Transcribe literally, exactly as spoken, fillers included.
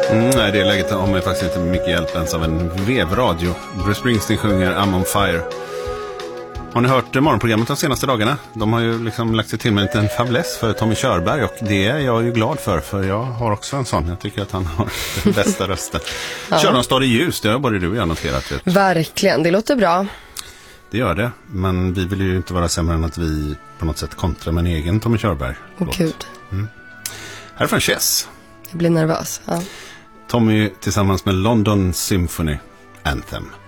Mm, nej, det läget har man faktiskt inte mycket hjälp ens av en vevradio. Bruce Springsteen sjunger I'm on fire. Har ni hört morgonprogrammet de senaste dagarna? De har ju liksom lagt sig till med en liten fäbless för Tommy Körberg, och det är jag ju glad för, för jag har också en sån. Jag tycker att han har den bästa rösten. Ja. Kör de stad i ljus, det har både du och jag noterat. Vet. Verkligen, det låter bra. Det gör det, men vi vill ju inte vara sämre än att vi på något sätt kontrar med en egen Tommy Körberg. Åh gud. Mm. Här är från Chess. Jag blir nervös, ja. Tommy tillsammans med London Symphony Anthem.